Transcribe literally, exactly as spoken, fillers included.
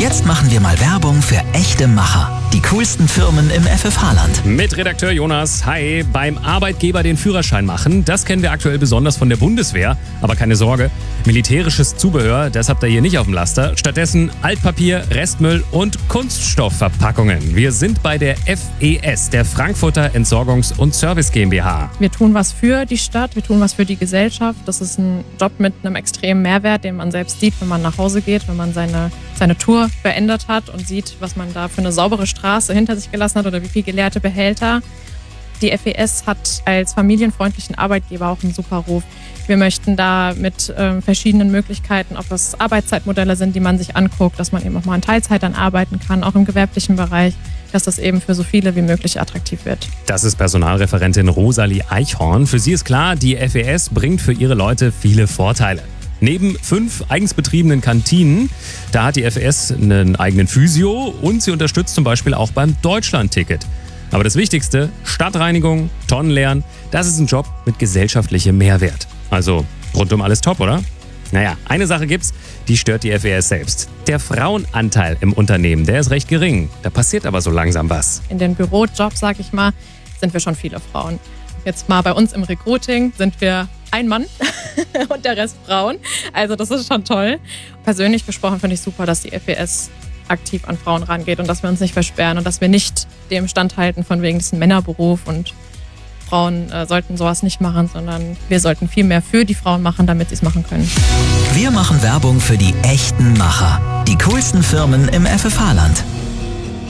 Jetzt machen wir mal Werbung für echte Macher. Die coolsten Firmen im F F H-Land. Mit Redakteur Jonas. Hi. Beim Arbeitgeber den Führerschein machen, das kennen wir aktuell besonders von der Bundeswehr. Aber keine Sorge, militärisches Zubehör, das habt ihr hier nicht auf dem Laster. Stattdessen Altpapier, Restmüll und Kunststoffverpackungen. Wir sind bei der F E S, der Frankfurter Entsorgungs- und Service GmbH. Wir tun was für die Stadt, wir tun was für die Gesellschaft. Das ist ein Job mit einem extremen Mehrwert, den man selbst sieht, wenn man nach Hause geht, wenn man seine, seine Tour beendet hat und sieht, was man da für eine saubere Straße hinter sich gelassen hat oder wie viel geleerte Behälter. Die F E S hat als familienfreundlichen Arbeitgeber auch einen super Ruf. Wir möchten da mit äh, verschiedenen Möglichkeiten, ob das Arbeitszeitmodelle sind, die man sich anguckt, dass man eben auch mal in Teilzeit dann arbeiten kann, auch im gewerblichen Bereich, dass das eben für so viele wie möglich attraktiv wird. Das ist Personalreferentin Rosalie Eichhorn. Für sie ist klar, die F E S bringt für ihre Leute viele Vorteile. Neben fünf eigens betriebenen Kantinen, da hat die F E S einen eigenen Physio und sie unterstützt zum Beispiel auch beim Deutschland-Ticket. Aber das Wichtigste, Stadtreinigung, Tonnenleeren, das ist ein Job mit gesellschaftlichem Mehrwert. Also rundum alles top, oder? Naja, eine Sache gibt's, die stört die F E S selbst. Der Frauenanteil im Unternehmen, der ist recht gering. Da passiert aber so langsam was. In den Bürojobs, sag ich mal, sind wir schon viele Frauen. Jetzt mal bei uns im Recruiting sind wir ein Mann und der Rest Frauen. Also das ist schon toll. Persönlich gesprochen finde ich super, dass die F E S aktiv an Frauen rangeht und dass wir uns nicht versperren und dass wir nicht dem standhalten von wegen diesem Männerberuf und Frauen äh, sollten sowas nicht machen, sondern wir sollten viel mehr für die Frauen machen, damit sie es machen können. Wir machen Werbung für die echten Macher. Die coolsten Firmen im F F H-Land.